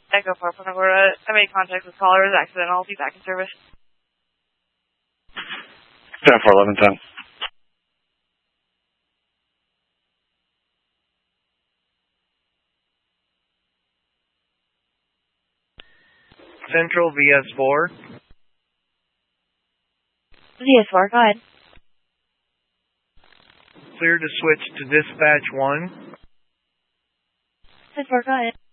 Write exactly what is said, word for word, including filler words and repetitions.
Echo four, Punta Gorda. I made contact with caller. It was accidental. I'll be back in service. ten four eleven ten. Central V S four. V S four, go ahead. Clear to switch to dispatch one. V S four, go ahead.